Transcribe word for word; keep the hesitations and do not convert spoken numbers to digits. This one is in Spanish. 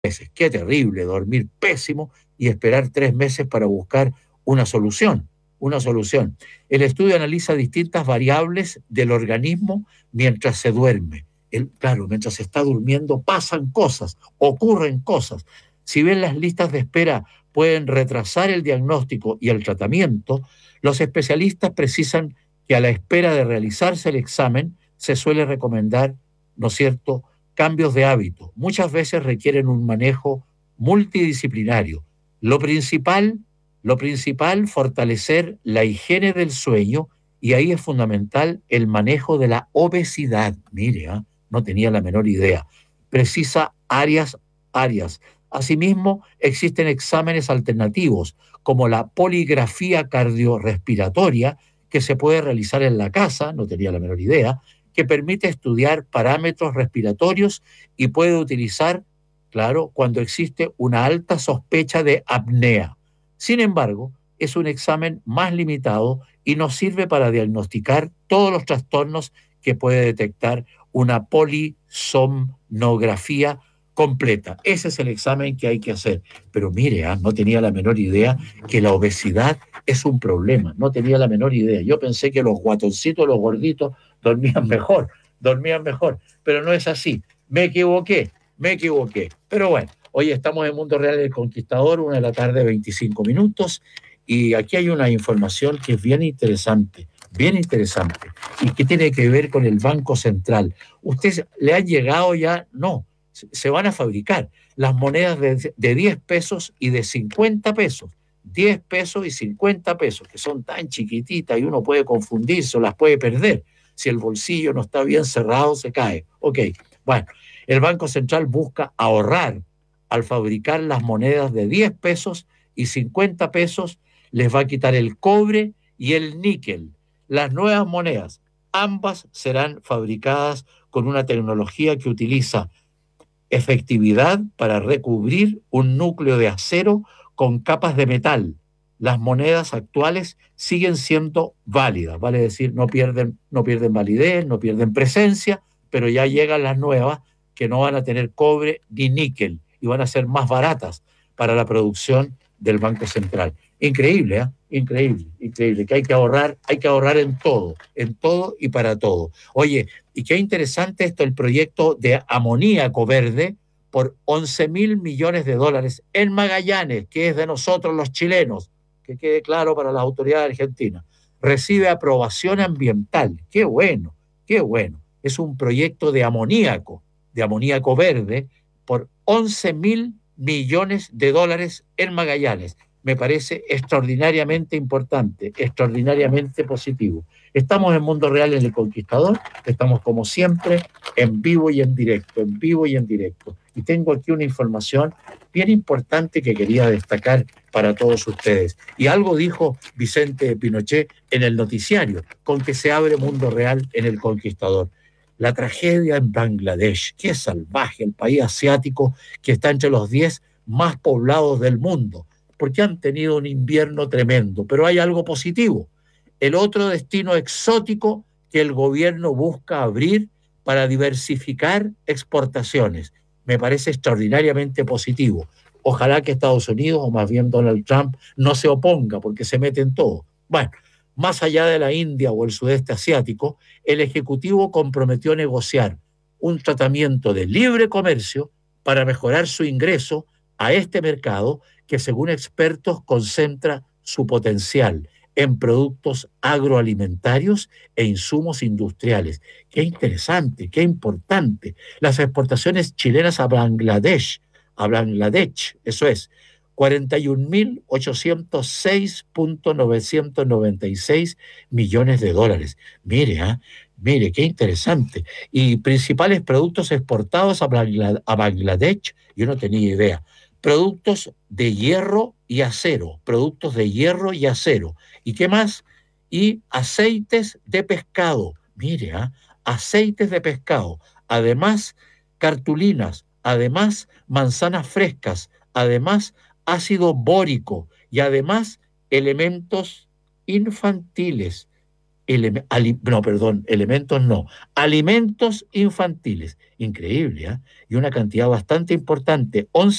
meses. Qué terrible, dormir pésimo y esperar tres meses para buscar una solución, una solución. El estudio analiza distintas variables del organismo mientras se duerme. El, claro, mientras se está durmiendo pasan cosas, ocurren cosas. Si bien las listas de espera pueden retrasar el diagnóstico y el tratamiento, los especialistas precisan que a la espera de realizarse el examen se suele recomendar, ¿no es cierto?, cambios de hábito. Muchas veces requieren un manejo multidisciplinario. Lo principal, lo principal, fortalecer la higiene del sueño, y ahí es fundamental el manejo de la obesidad. Mire, ¿eh? No tenía la menor idea. Precisa áreas, áreas. Asimismo, existen exámenes alternativos, como la poligrafía cardiorrespiratoria, que se puede realizar en la casa, no tenía la menor idea, que permite estudiar parámetros respiratorios y puede utilizar, claro, cuando existe una alta sospecha de apnea. Sin embargo, es un examen más limitado y no sirve para diagnosticar todos los trastornos que puede detectar una polisomnografía completa. Ese es el examen que hay que hacer. Pero mire, ¿eh? No tenía la menor idea que la obesidad es un problema. No tenía la menor idea. Yo pensé que los guatoncitos, los gorditos, dormían mejor, dormían mejor. Pero no es así. Me equivoqué, me equivoqué. Pero bueno, hoy estamos en Mundo Real del Conquistador, una de la tarde, veinticinco minutos. Y aquí hay una información que es bien interesante, bien interesante, y que tiene que ver con el Banco Central. ¿Usted le han llegado ya? No, se van a fabricar las monedas de, de diez pesos y de cincuenta pesos. diez pesos y cincuenta pesos, que son tan chiquititas y uno puede confundirse o las puede perder. Si el bolsillo no está bien cerrado, se cae. Ok, bueno, el Banco Central busca ahorrar al fabricar las monedas de diez pesos y cincuenta pesos. Les va a quitar el cobre y el níquel. Las nuevas monedas, ambas serán fabricadas con una tecnología que utiliza efectividad para recubrir un núcleo de acero con capas de metal. Las monedas actuales siguen siendo válidas, vale decir, no pierden, no pierden validez, no pierden presencia, pero ya llegan las nuevas que no van a tener cobre ni níquel y van a ser más baratas para la producción del Banco Central. Increíble, ¿eh? Increíble, increíble, que hay que ahorrar, hay que ahorrar en todo, en todo y para todo. Oye, y qué interesante esto, el proyecto de amoníaco verde por once mil millones de dólares en Magallanes, que es de nosotros los chilenos, que quede claro para las autoridades argentinas. Recibe aprobación ambiental. Qué bueno, qué bueno. Es un proyecto de amoníaco, de amoníaco verde, por once mil millones de dólares en Magallanes. Me parece extraordinariamente importante, extraordinariamente positivo. Estamos en Mundo Real en El Conquistador, estamos como siempre en vivo y en directo, en vivo y en directo. Y tengo aquí una información bien importante que quería destacar para todos ustedes. Y algo dijo Vicente Pinochet en el noticiario, con que se abre Mundo Real en El Conquistador. La tragedia en Bangladesh, qué salvaje, el país asiático que está entre los diez más poblados del mundo, porque han tenido un invierno tremendo. Pero hay algo positivo. El otro destino exótico que el gobierno busca abrir para diversificar exportaciones. Me parece extraordinariamente positivo. Ojalá que Estados Unidos, o más bien Donald Trump, no se oponga, porque se mete en todo. Bueno, más allá de la India o el sudeste asiático, el Ejecutivo comprometió negociar un tratamiento de libre comercio para mejorar su ingreso a este mercado que, según expertos, concentra su potencial en productos agroalimentarios e insumos industriales. Qué interesante, qué importante. Las exportaciones chilenas a Bangladesh, a Bangladesh, eso es, cuarenta y un mil ochocientos seis punto novecientos noventa y seis millones de dólares. Mire, ¿eh? Mire, qué interesante. Y principales productos exportados a, Bangla- a Bangladesh, yo no tenía idea. Productos de hierro y acero, productos de hierro y acero. ¿Y qué más? Y aceites de pescado. Mire, ¿eh? Aceites de pescado. Además, cartulinas. Además, manzanas frescas. Además, ácido bórico. Y además, elementos infantiles. Eleme- ali- no, perdón, elementos no, alimentos infantiles. Increíble, ¿ah? Y una cantidad bastante importante, once